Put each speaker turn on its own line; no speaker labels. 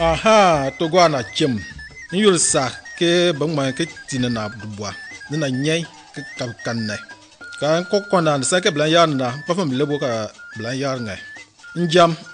aha to gwa na chem yul sa ke bang ma ke tin na bwa na nyai ke kan ne ka ko na sa ke blan yar na pa fam lebo ka blan yar ngai njam